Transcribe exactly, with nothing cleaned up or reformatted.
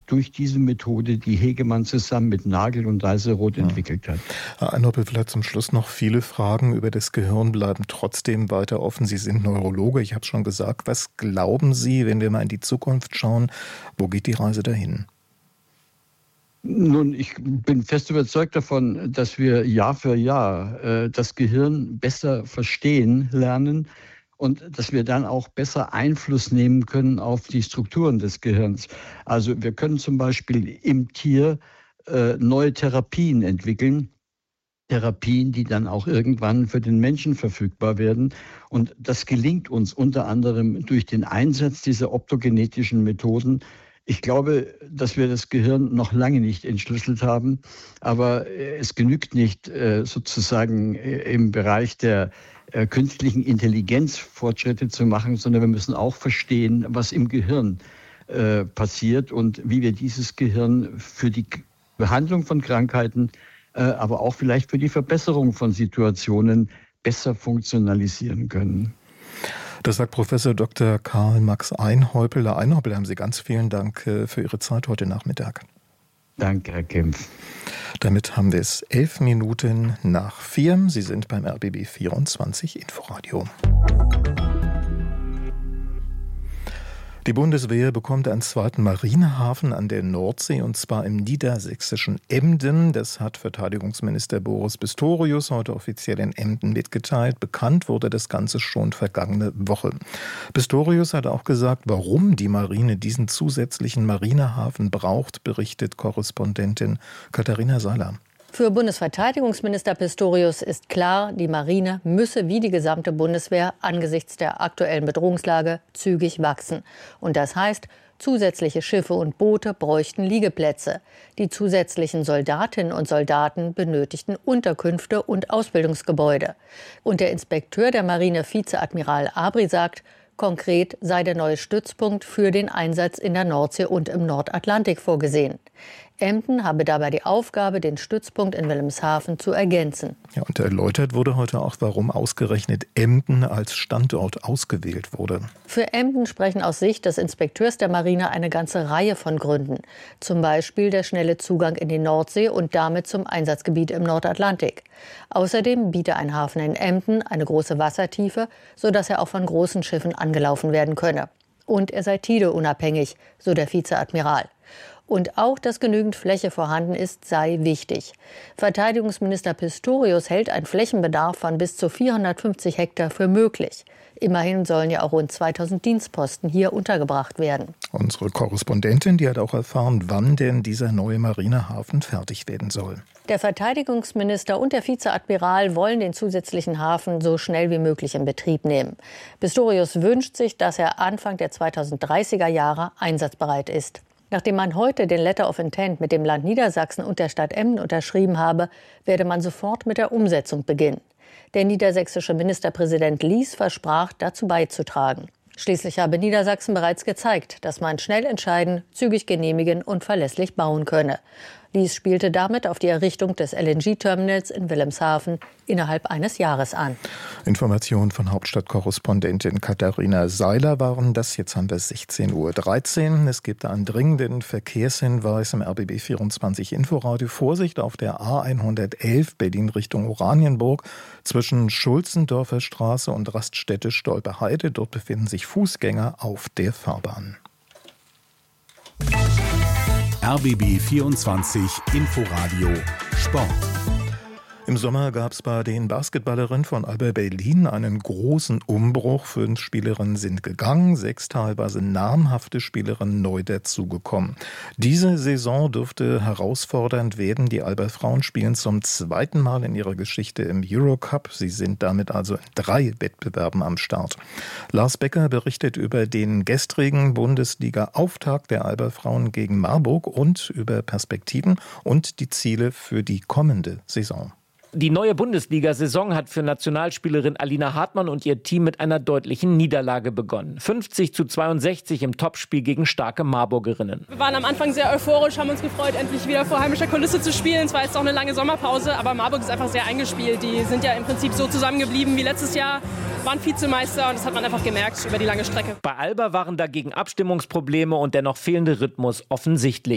durch diese Methode, die Hegemann zusammen mit Nagel und Reiseroth ja. entwickelt hat. Herr Einhorpel, vielleicht zum Schluss noch: Viele Fragen über das Gehirn bleiben trotzdem weiter offen. Sie sind Neurologe, ich habe es schon gesagt. Was glauben Sie, wenn wir mal in die Zukunft schauen, wo geht die Reise dahin? Nun, ich bin fest überzeugt davon, dass wir Jahr für Jahr äh, das Gehirn besser verstehen lernen und dass wir dann auch besser Einfluss nehmen können auf die Strukturen des Gehirns. Also wir können zum Beispiel im Tier äh, neue Therapien entwickeln, Therapien, die dann auch irgendwann für den Menschen verfügbar werden. Und das gelingt uns unter anderem durch den Einsatz dieser optogenetischen Methoden. Ich glaube, dass wir das Gehirn noch lange nicht entschlüsselt haben, aber es genügt nicht, sozusagen im Bereich der künstlichen Intelligenz Fortschritte zu machen, sondern wir müssen auch verstehen, was im Gehirn passiert und wie wir dieses Gehirn für die Behandlung von Krankheiten, aber auch vielleicht für die Verbesserung von Situationen besser funktionalisieren können. Das sagt Professor Doktor Karl Max Einhorpel. Herr Einhorpel, haben Sie ganz vielen Dank für Ihre Zeit heute Nachmittag. Danke, Herr Kempf. Damit haben wir es elf Minuten nach vier. Sie sind beim R B B vierundzwanzig Inforadio. Die Bundeswehr bekommt einen zweiten Marinehafen an der Nordsee, und zwar im niedersächsischen Emden. Das hat Verteidigungsminister Boris Pistorius heute offiziell in Emden mitgeteilt. Bekannt wurde das Ganze schon vergangene Woche. Pistorius hat auch gesagt, warum die Marine diesen zusätzlichen Marinehafen braucht, berichtet Korrespondentin Katharina Seiler. Für Bundesverteidigungsminister Pistorius ist klar, die Marine müsse wie die gesamte Bundeswehr angesichts der aktuellen Bedrohungslage zügig wachsen. Und das heißt, zusätzliche Schiffe und Boote bräuchten Liegeplätze. Die zusätzlichen Soldatinnen und Soldaten benötigten Unterkünfte und Ausbildungsgebäude. Und der Inspekteur der Marine, Vizeadmiral Abri, sagt, konkret sei der neue Stützpunkt für den Einsatz in der Nordsee und im Nordatlantik vorgesehen. Emden habe dabei die Aufgabe, den Stützpunkt in Wilhelmshaven zu ergänzen. Ja, und erläutert wurde heute auch, warum ausgerechnet Emden als Standort ausgewählt wurde. Für Emden sprechen aus Sicht des Inspekteurs der Marine eine ganze Reihe von Gründen. Zum Beispiel der schnelle Zugang in die Nordsee und damit zum Einsatzgebiet im Nordatlantik. Außerdem biete ein Hafen in Emden eine große Wassertiefe, sodass er auch von großen Schiffen angelaufen werden könne. Und er sei tideunabhängig, so der Vizeadmiral. Und auch, dass genügend Fläche vorhanden ist, sei wichtig. Verteidigungsminister Pistorius hält einen Flächenbedarf von bis zu vierhundertfünfzig Hektar für möglich. Immerhin sollen ja auch rund zweitausend Dienstposten hier untergebracht werden. Unsere Korrespondentin, die hat auch erfahren, wann denn dieser neue Marinehafen fertig werden soll. Der Verteidigungsminister und der Vizeadmiral wollen den zusätzlichen Hafen so schnell wie möglich in Betrieb nehmen. Pistorius wünscht sich, dass er Anfang der zweitausenddreißiger Jahre einsatzbereit ist. Nachdem man heute den Letter of Intent mit dem Land Niedersachsen und der Stadt Emden unterschrieben habe, werde man sofort mit der Umsetzung beginnen. Der niedersächsische Ministerpräsident Lies versprach, dazu beizutragen. Schließlich habe Niedersachsen bereits gezeigt, dass man schnell entscheiden, zügig genehmigen und verlässlich bauen könne. Lies spielte damit auf die Errichtung des L N G-Terminals in Wilhelmshaven innerhalb eines Jahres an. Informationen von Hauptstadtkorrespondentin Katharina Seiler waren das. Jetzt haben wir sechzehn Uhr dreizehn. Es gibt einen dringenden Verkehrshinweis im R B B vierundzwanzig Inforadio. Vorsicht auf der A hundertelf Berlin Richtung Oranienburg zwischen Schulzendorfer Straße und Raststätte Stolperheide. Dort befinden sich Fußgänger auf der Fahrbahn. R B B vierundzwanzig Inforadio Sport. Im Sommer gab es bei den Basketballerinnen von Alba Berlin einen großen Umbruch. Fünf Spielerinnen sind gegangen, sechs teilweise namhafte Spielerinnen neu dazugekommen. Diese Saison dürfte herausfordernd werden. Die Alba Frauen spielen zum zweiten Mal in ihrer Geschichte im Eurocup. Sie sind damit also in drei Wettbewerben am Start. Lars Becker berichtet über den gestrigen Bundesliga-Auftakt der Alba Frauen gegen Marburg und über Perspektiven und die Ziele für die kommende Saison. Die neue Bundesliga-Saison hat für Nationalspielerin Alina Hartmann und ihr Team mit einer deutlichen Niederlage begonnen. fünfzig zu zweiundsechzig im Topspiel gegen starke Marburgerinnen. Wir waren am Anfang sehr euphorisch, haben uns gefreut, endlich wieder vor heimischer Kulisse zu spielen. Es war jetzt auch eine lange Sommerpause, aber Marburg ist einfach sehr eingespielt. Die sind ja im Prinzip so zusammengeblieben wie letztes Jahr, waren Vizemeister und das hat man einfach gemerkt über die lange Strecke. Bei Alba waren dagegen Abstimmungsprobleme und der noch fehlende Rhythmus offensichtlich.